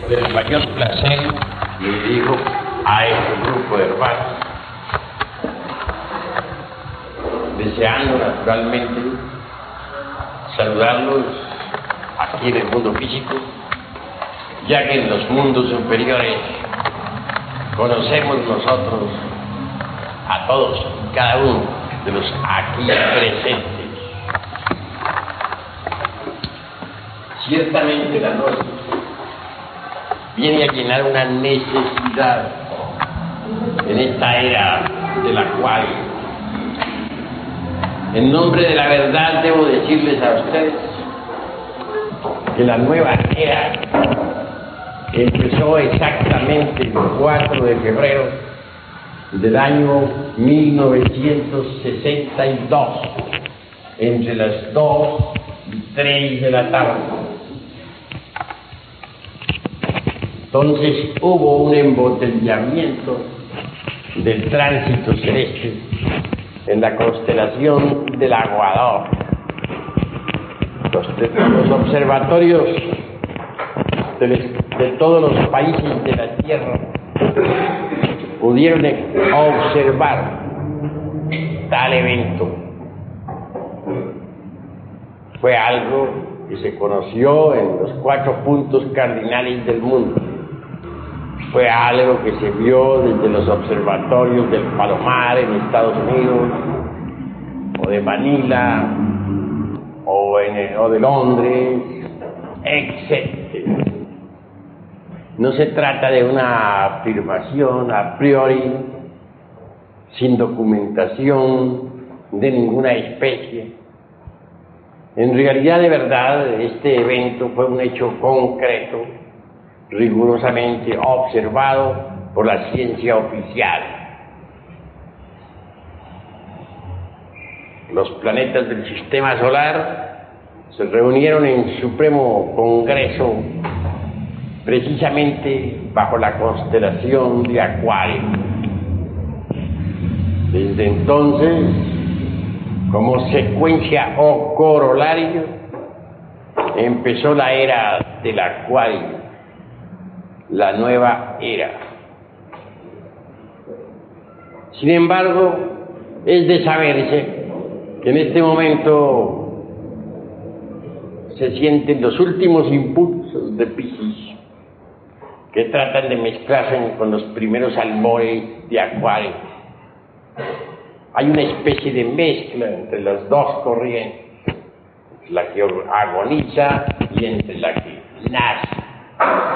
Con el mayor placer me dirijo a este grupo de hermanos, deseando naturalmente saludarlos aquí en el mundo físico, ya que en los mundos superiores conocemos nosotros a todos y cada uno de los aquí presentes. Ciertamente la noche viene a llenar una necesidad en esta era de la cual, en nombre de la verdad, debo decirles a ustedes que la nueva era empezó exactamente el 4 de febrero del año 1962, entre las 2 y 3 de la tarde. Entonces hubo un embotellamiento del tránsito celeste en la constelación del Aguador. Los observatorios de todos los países de la Tierra pudieron observar tal evento. Fue algo que se conoció en los 4 puntos cardinales del mundo. Fue algo que se vio desde los observatorios del Palomar en Estados Unidos, o de Manila, o de Londres, etc. No se trata de una afirmación a priori, sin documentación de ninguna especie. En realidad, de verdad, este evento fue un hecho concreto, rigurosamente observado por la ciencia oficial. Los planetas del sistema solar se reunieron en supremo congreso precisamente bajo la constelación de Acuario. Desde entonces, como secuencia o corolario, empezó la era del Acuario, la nueva era. Sin embargo, es de saberse que en este momento se sienten los últimos impulsos de Piscis, que tratan de mezclarse con los primeros albores de Acuario. Hay una especie de mezcla entre las dos corrientes, la que agoniza y entre la que nace.